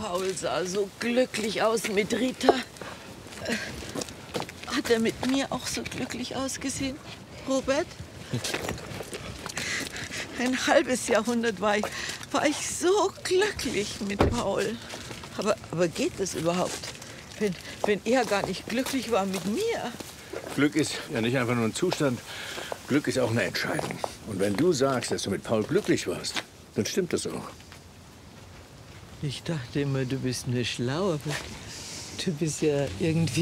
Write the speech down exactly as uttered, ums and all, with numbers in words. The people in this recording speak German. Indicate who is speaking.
Speaker 1: Paul sah so glücklich aus mit Rita. Äh, Hat er mit mir auch so glücklich ausgesehen, Robert? Ein halbes Jahrhundert war ich, war ich so glücklich mit Paul. Aber, aber geht das überhaupt, wenn, wenn er gar nicht glücklich war mit mir?
Speaker 2: Glück ist ja nicht einfach nur ein Zustand. Glück ist auch eine Entscheidung. Und wenn du sagst, dass du mit Paul glücklich warst, dann stimmt das auch.
Speaker 1: Ich dachte immer, du bist eine Schlaue. Du bist ja irgendwie